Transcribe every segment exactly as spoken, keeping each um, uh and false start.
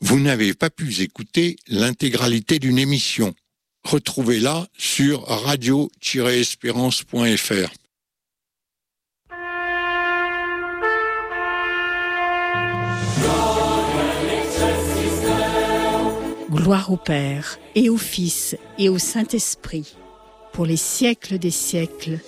Vous n'avez pas pu écouter l'intégralité d'une émission. Retrouvez-la sur radio tiret espérance point f r. Gloire au Père, et au Fils, et au Saint-Esprit, pour les siècles des siècles.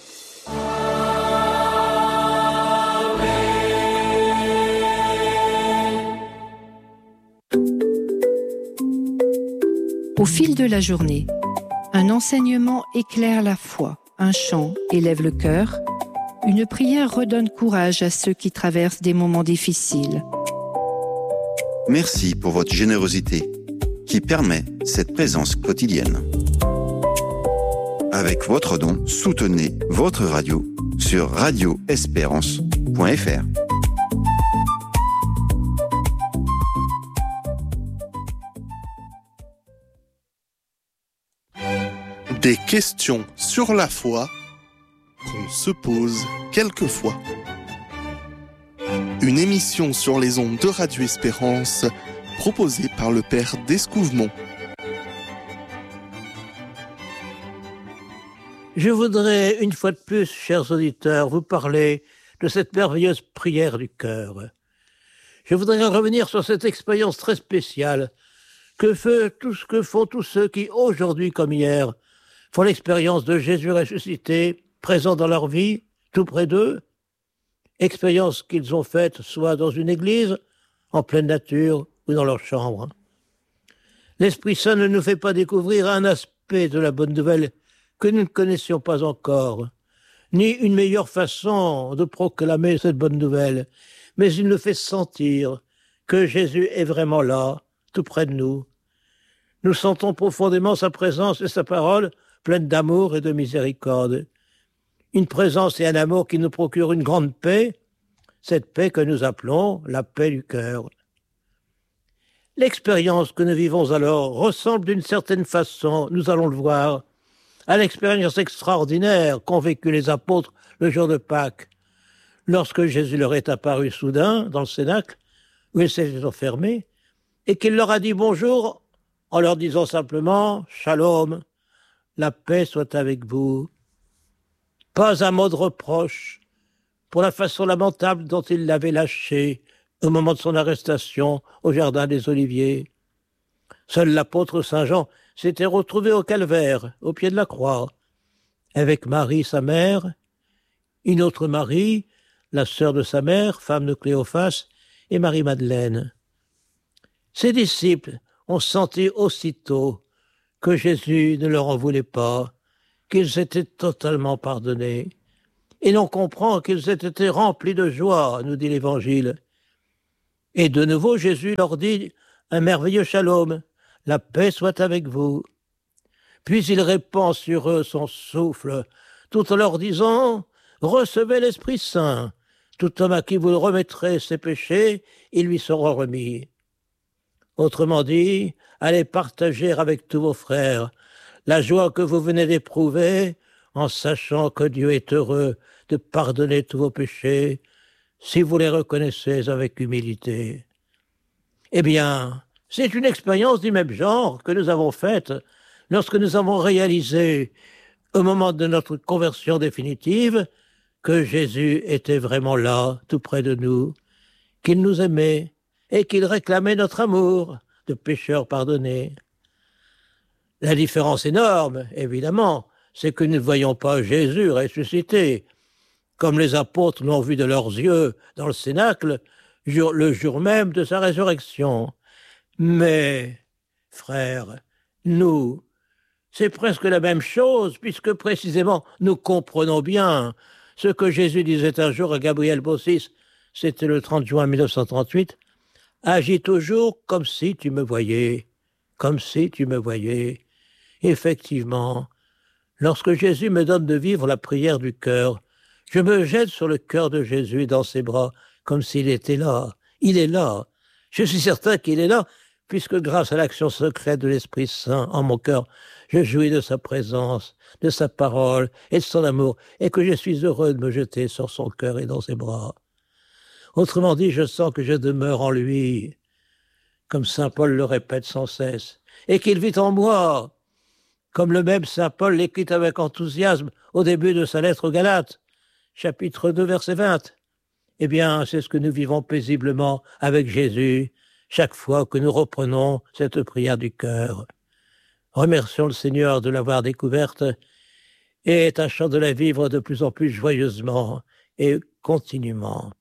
Au fil de la journée, un enseignement éclaire la foi, un chant élève le cœur, une prière redonne courage à ceux qui traversent des moments difficiles. Merci pour votre générosité qui permet cette présence quotidienne. Avec votre don, soutenez votre radio sur radio espérance point f r. Des questions sur la foi qu'on se pose quelquefois. Une émission sur les ondes de Radio Espérance proposée par le Père d'Escouvemont. Je voudrais, une fois de plus, chers auditeurs, vous parler de cette merveilleuse prière du cœur. Je voudrais revenir sur cette expérience très spéciale que, fait tout ce que font tous ceux qui, aujourd'hui comme hier, font l'expérience de Jésus ressuscité, présent dans leur vie, tout près d'eux, expérience qu'ils ont faite soit dans une église, en pleine nature, ou dans leur chambre. L'Esprit Saint ne nous fait pas découvrir un aspect de la bonne nouvelle que nous ne connaissions pas encore, ni une meilleure façon de proclamer cette bonne nouvelle, mais il nous fait sentir que Jésus est vraiment là, tout près de nous. Nous sentons profondément sa présence et sa parole pleine d'amour et de miséricorde. Une présence et un amour qui nous procurent une grande paix, cette paix que nous appelons la paix du cœur. L'expérience que nous vivons alors ressemble d'une certaine façon, nous allons le voir, à l'expérience extraordinaire qu'ont vécu les apôtres le jour de Pâques, lorsque Jésus leur est apparu soudain dans le cénacle, où ils s'étaient enfermés, et qu'il leur a dit bonjour en leur disant simplement « Shalom ». La paix soit avec vous. Pas un mot de reproche pour la façon lamentable dont il l'avait lâché au moment de son arrestation au jardin des Oliviers. Seul l'apôtre Saint Jean s'était retrouvé au calvaire, au pied de la croix, avec Marie, sa mère, une autre Marie, la sœur de sa mère, femme de Cléophas, et Marie-Madeleine. Ses disciples ont senti aussitôt que Jésus ne leur en voulait pas, qu'ils étaient totalement pardonnés. Et l'on comprend qu'ils aient été remplis de joie, nous dit l'Évangile. Et de nouveau, Jésus leur dit un merveilleux shalom, la paix soit avec vous. Puis il répand sur eux son souffle, tout en leur disant, recevez l'Esprit Saint. Tout homme à qui vous remettrez ses péchés, ils lui seront remis. Autrement dit, allez partager avec tous vos frères la joie que vous venez d'éprouver en sachant que Dieu est heureux de pardonner tous vos péchés si vous les reconnaissez avec humilité. Eh bien, c'est une expérience du même genre que nous avons faite lorsque nous avons réalisé, au moment de notre conversion définitive, que Jésus était vraiment là, tout près de nous, qu'il nous aimait et qu'il réclamait notre amour de pécheurs pardonnés. La différence énorme, évidemment, c'est que nous ne voyons pas Jésus ressuscité, comme les apôtres l'ont vu de leurs yeux dans le cénacle, le jour même de sa résurrection. Mais, frères, nous, c'est presque la même chose, puisque précisément nous comprenons bien ce que Jésus disait un jour à Gabriel Bossis, c'était le trente juin mille neuf cent trente-huit, « Agis toujours comme si tu me voyais, comme si tu me voyais. » Effectivement, lorsque Jésus me donne de vivre la prière du cœur, je me jette sur le cœur de Jésus dans ses bras, comme s'il était là. Il est là. Je suis certain qu'il est là, puisque grâce à l'action secrète de l'Esprit Saint en mon cœur, je jouis de sa présence, de sa parole et de son amour, et que je suis heureux de me jeter sur son cœur et dans ses bras. Autrement dit, je sens que je demeure en lui, comme saint Paul le répète sans cesse, et qu'il vit en moi, comme le même saint Paul l'écrit avec enthousiasme au début de sa lettre aux Galates, chapitre deux, verset vingt. Eh bien, c'est ce que nous vivons paisiblement avec Jésus chaque fois que nous reprenons cette prière du cœur. Remercions le Seigneur de l'avoir découverte et tâchons de la vivre de plus en plus joyeusement et continuellement.